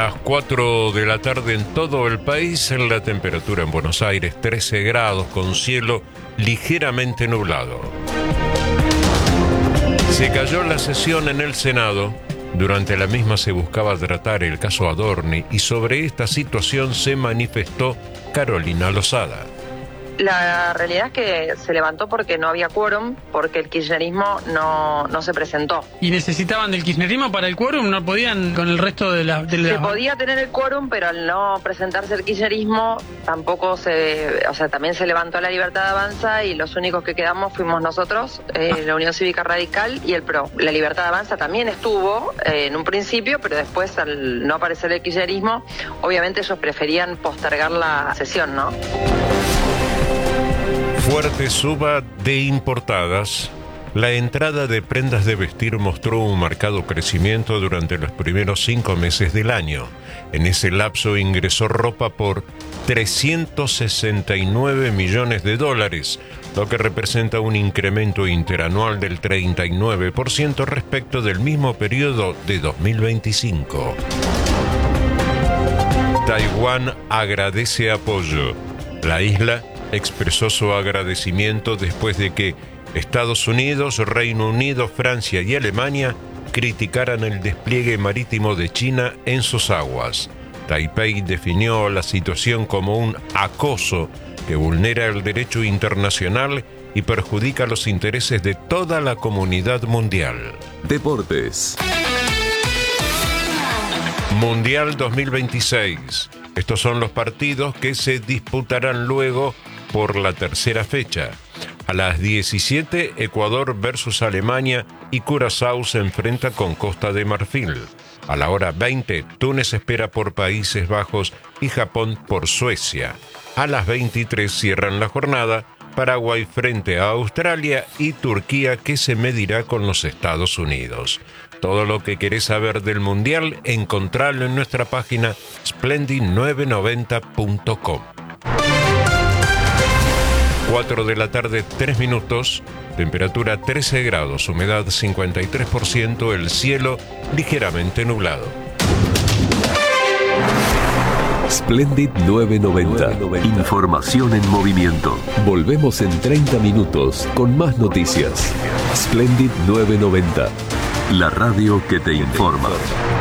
Las 4 de la tarde en todo el país, la temperatura en Buenos Aires 13 grados con cielo ligeramente nublado. Se cayó la sesión en el Senado. Durante la misma se buscaba tratar el caso Adorni y sobre esta situación se manifestó Carolina Lozada. La realidad es que se levantó porque no había quórum, porque el kirchnerismo no se presentó. ¿Y necesitaban del kirchnerismo para el quórum? ¿No podían con el resto de la...? Se podía tener el quórum, pero al no presentarse el kirchnerismo tampoco también se levantó la Libertad Avanza y los únicos que quedamos fuimos nosotros, la Unión Cívica Radical y el PRO. La Libertad Avanza también estuvo en un principio, pero después al no aparecer el kirchnerismo, obviamente ellos preferían postergar la sesión, ¿no? Fuerte suba de importadas. La entrada de prendas de vestir mostró un marcado crecimiento durante los primeros 5 meses del año. En ese lapso ingresó ropa por $369 millones, lo que representa un incremento interanual del 39% respecto del mismo periodo de 2025. Taiwán agradece apoyo. La isla expresó su agradecimiento después de que Estados Unidos, Reino Unido, Francia y Alemania criticaran el despliegue marítimo de China en sus aguas. Taipei definió la situación como un acoso que vulnera el derecho internacional y perjudica los intereses de toda la comunidad mundial. Deportes. Mundial 2026. Estos son los partidos que se disputarán luego por la tercera fecha. A las 17, Ecuador versus Alemania y Curazao se enfrenta con Costa de Marfil. A la hora 20, Túnez espera por Países Bajos y Japón por Suecia. A las 23 cierran la jornada Paraguay frente a Australia y Turquía, que se medirá con los Estados Unidos. Todo lo que querés saber del Mundial, encontralo en nuestra página splendid990.com. 4 de la tarde, 3 minutos, temperatura 13 grados, humedad 53%, el cielo ligeramente nublado. Splendid 990. Información en movimiento. Volvemos en 30 minutos con más noticias. Splendid 990. La radio que te informa.